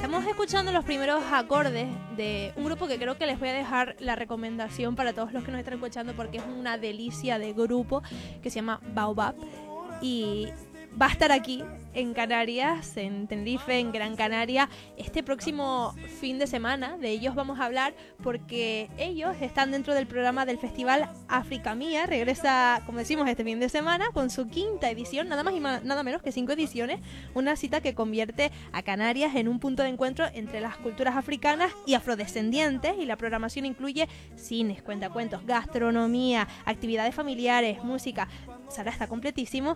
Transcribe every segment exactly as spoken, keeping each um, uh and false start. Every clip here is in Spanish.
Estamos escuchando los primeros acordes de un grupo que creo que les voy a dejar la recomendación para todos los que nos están escuchando porque es una delicia de grupo que se llama Baobab y va a estar aquí en Canarias, en Tenerife, en Gran Canaria, este próximo fin de semana. De ellos vamos a hablar porque ellos están dentro del programa del Festival África Mía. Regresa, como decimos, este fin de semana con su quinta edición, nada más y ma- nada menos que cinco ediciones, una cita que convierte a Canarias en un punto de encuentro entre las culturas africanas y afrodescendientes, y la programación incluye cines, cuentacuentos, gastronomía, actividades familiares, música. Sara, está completísimo.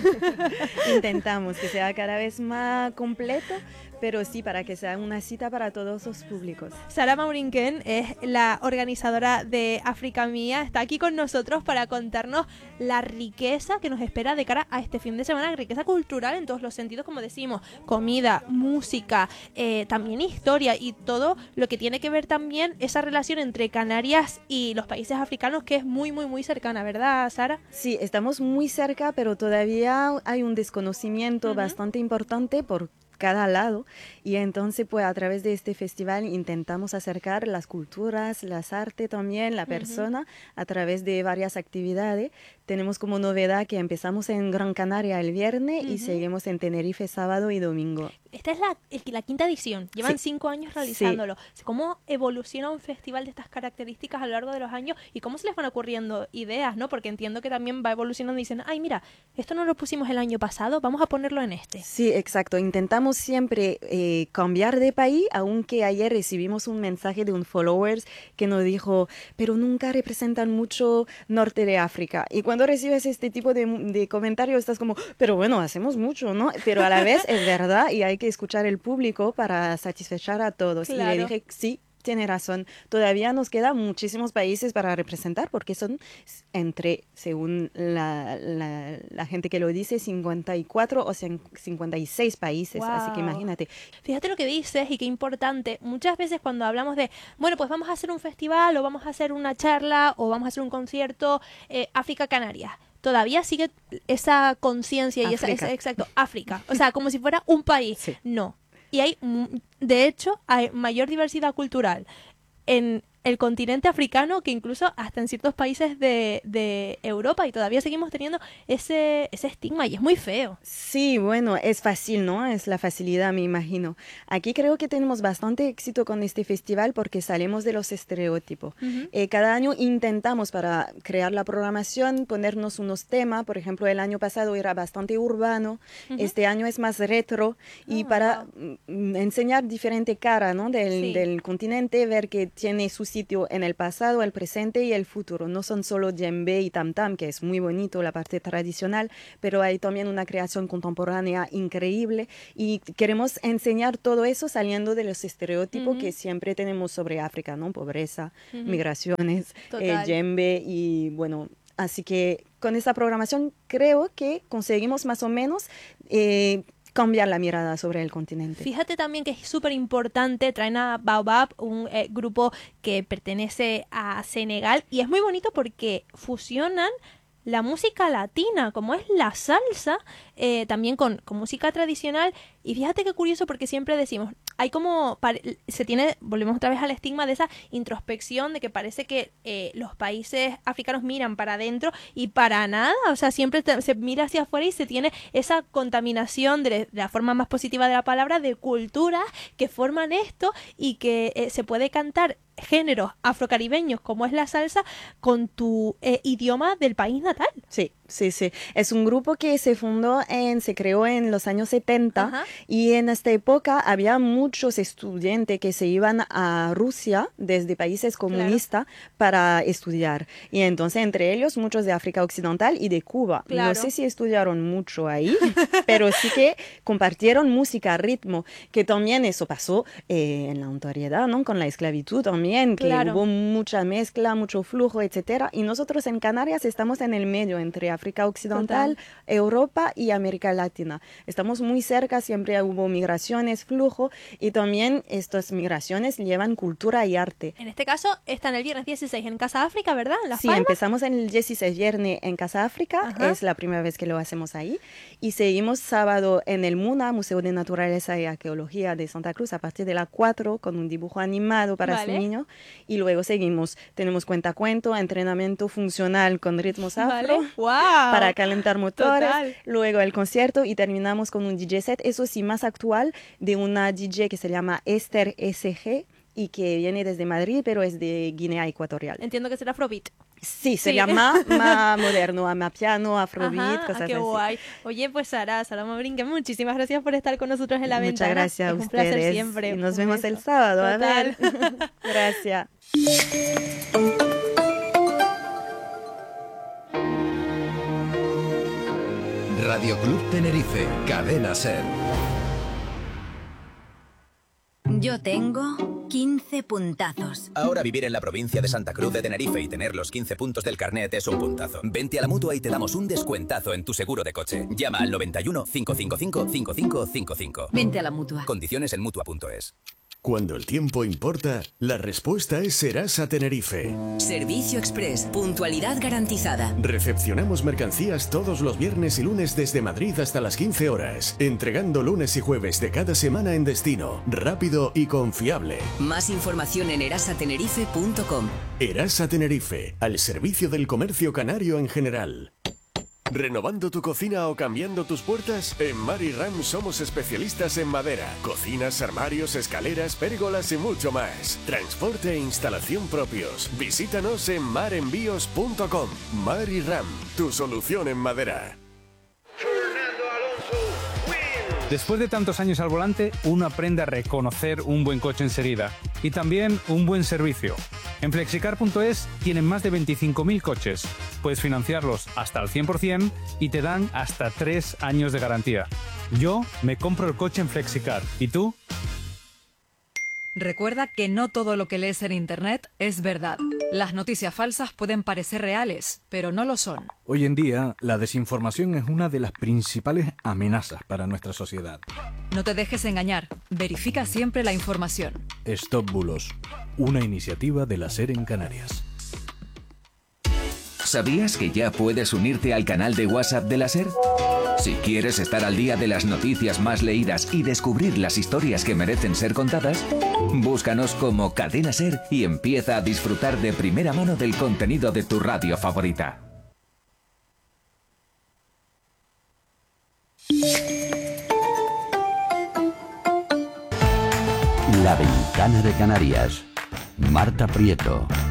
Intentamos que sea cada vez más completo, pero sí, para que sea una cita para todos los públicos. Sara Maurinquen es la organizadora de África Mía, está aquí con nosotros para contarnos la riqueza que nos espera de cara a este fin de semana, riqueza cultural en todos los sentidos, como decimos, comida, música, eh, también historia y todo lo que tiene que ver también esa relación entre Canarias y los países africanos, que es muy, muy, muy cercana, ¿verdad, Sara? Sí, estamos muy cerca, pero todavía hay un desconocimiento uh-huh. bastante importante por cada lado, y entonces pues a través de este festival intentamos acercar las culturas, las artes también, la persona, uh-huh. a través de varias actividades. Tenemos como novedad que empezamos en Gran Canaria el viernes uh-huh. y seguimos en Tenerife sábado y domingo. Esta es la, la quinta edición, llevan sí. cinco años realizándolo. Sí. ¿Cómo evoluciona un festival de estas características a lo largo de los años y cómo se les van ocurriendo ideas, ¿no? Porque entiendo que también va evolucionando y dicen, ay, mira, esto no lo pusimos el año pasado, vamos a ponerlo en este. Sí, exacto. Intentamos siempre eh, cambiar de país, aunque ayer recibimos un mensaje de un followers que nos dijo, pero nunca representan mucho norte de África. Y cuando recibes este tipo de, de comentarios estás como, pero bueno, hacemos mucho, ¿no? Pero a la vez es verdad y hay que escuchar el público para satisfacer a todos. Claro. Y le dije, sí, tiene razón. Todavía nos quedan muchísimos países para representar porque son entre, según la, la, la gente que lo dice, cincuenta y cuatro o cincuenta y seis países. Wow. Así que imagínate. Fíjate lo que dices y qué importante. Muchas veces cuando hablamos de, bueno, pues vamos a hacer un festival o vamos a hacer una charla o vamos a hacer un concierto, eh, África Canarias. Todavía sigue esa conciencia y esa, esa, exacto, África. O sea, como si fuera un país. Sí. No. Y hay, de hecho, hay mayor diversidad cultural en el continente africano que incluso hasta en ciertos países de, de Europa, y todavía seguimos teniendo ese, ese estigma y es muy feo. Sí, bueno, es fácil, ¿no? Es la facilidad, me imagino. Aquí creo que tenemos bastante éxito con este festival porque salimos de los estereotipos. Uh-huh. Eh, cada año intentamos para crear la programación ponernos unos temas. Por ejemplo, el año pasado era bastante urbano, uh-huh. este año es más retro, y oh, para wow. enseñar diferente cara, ¿no? del, sí. del continente, ver que tiene sus sitio en el pasado, el presente y el futuro. No son solo djembe y tam tam, que es muy bonito la parte tradicional, pero hay también una creación contemporánea increíble y queremos enseñar todo eso saliendo de los estereotipos uh-huh. que siempre tenemos sobre África, ¿no? Pobreza, uh-huh. migraciones, eh, djembe y bueno, así que con esta programación creo que conseguimos más o menos eh, cambiar la mirada sobre el continente. Fíjate también que es súper importante, traen a Baobab, un eh, grupo que pertenece a Senegal, y es muy bonito porque fusionan la música latina, como es la salsa, eh, también con, con música tradicional. Y fíjate qué curioso porque siempre decimos, hay como, se tiene, volvemos otra vez al estigma de esa introspección de que parece que eh, los países africanos miran para adentro y para nada, o sea, siempre te, se mira hacia afuera y se tiene esa contaminación de, de la forma más positiva de la palabra, de culturas que forman esto y que eh, se puede cantar géneros afrocaribeños como es la salsa con tu eh, idioma del país natal. Sí, sí, sí. Es un grupo que se fundó en, se creó en los años setenta. Ajá. Y en esta época había muchos estudiantes que se iban a Rusia desde países comunistas claro. para estudiar. Y entonces entre ellos muchos de África Occidental y de Cuba. Claro. No sé si estudiaron mucho ahí, pero sí que compartieron música, ritmo, que también eso pasó eh, en la antigüedad, ¿no? Con la esclavitud también, que claro. hubo mucha mezcla, mucho flujo, etcétera. Y nosotros en Canarias estamos en el medio entre África África Occidental, Total. Europa y América Latina. Estamos muy cerca, siempre hubo migraciones, flujo, y también estas migraciones llevan cultura y arte. En este caso, están el viernes dieciséis en Casa África, ¿verdad? ¿En Las sí, Palmas? Empezamos en el dieciséis viernes en Casa África, Ajá. es la primera vez que lo hacemos ahí, y seguimos sábado en el MUNA, Museo de Naturaleza y Arqueología de Santa Cruz, a partir de las cuatro, con un dibujo animado para vale. Su niño, y luego seguimos, tenemos cuentacuento, entrenamiento funcional con ritmos afro, vale. wow. para calentar motores, Total. Luego el concierto y terminamos con un D J set, eso sí, más actual, de una D J que se llama Esther S G y que viene desde Madrid, pero es de Guinea Ecuatorial. Entiendo que será Afrobeat. Sí, sería sí. más, más moderno, más piano, Afrobeat, Ajá, cosas qué así. guay. Oye, pues Sara, Sara Mabrinque, muchísimas gracias por estar con nosotros en La Muchas Ventana. gracias a es ustedes. un placer siempre. Y nos un vemos beso. el sábado, Total. a ver. Gracias. Radio Club Tenerife, Cadena Ser. Yo tengo quince puntazos. Ahora vivir en la provincia de Santa Cruz de Tenerife y tener los quince puntos del carnet es un puntazo. Vente a la Mutua y te damos un descuentazo en tu seguro de coche. Llama al noventa y uno, cinco cinco cinco, cinco cinco cinco cinco. Vente a la Mutua. Condiciones en Mutua punto es. Cuando el tiempo importa, la respuesta es Serasa Tenerife. Servicio Express. Puntualidad garantizada. Recepcionamos mercancías todos los viernes y lunes desde Madrid hasta las quince horas, entregando lunes y jueves de cada semana en destino, rápido y confiable. Más información en erasatenerife punto com. Erasa Tenerife, al servicio del comercio canario en general. ¿Renovando tu cocina o cambiando tus puertas? En Mariram somos especialistas en madera, cocinas, armarios, escaleras, pérgolas y mucho más. Transporte e instalación propios. Visítanos en marenvíos punto com. Mariram, tu solución en madera. Después de tantos años al volante, uno aprende a reconocer un buen coche enseguida y también un buen servicio. En flexicar punto es tienen más de veinticinco mil coches. Puedes financiarlos hasta el cien por ciento y te dan hasta tres años de garantía. Yo me compro el coche en Flexicar. ¿Y tú? Recuerda que no todo lo que lees en Internet es verdad. Las noticias falsas pueden parecer reales, pero no lo son. Hoy en día, la desinformación es una de las principales amenazas para nuestra sociedad. No te dejes engañar. Verifica siempre la información. Stop Bulos, una iniciativa de la SER en Canarias. ¿Sabías que ya puedes unirte al canal de WhatsApp de la SER? Si quieres estar al día de las noticias más leídas y descubrir las historias que merecen ser contadas, búscanos como Cadena SER y empieza a disfrutar de primera mano del contenido de tu radio favorita. La Ventana de Canarias. Marta Prieto.